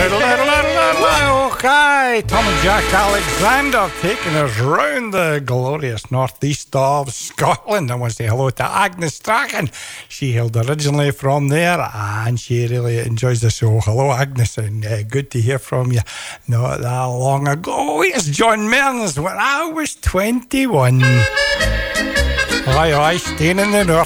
Okay, Tom and Jack Alexander taking us round the glorious northeast of Scotland. I want to say hello to Agnes Strachan. She hailed originally from there and she really enjoys the show. Hello, Agnes, and good to hear from you. Not that long ago. It's John Mearns when I was 21. Aye, staying in the north.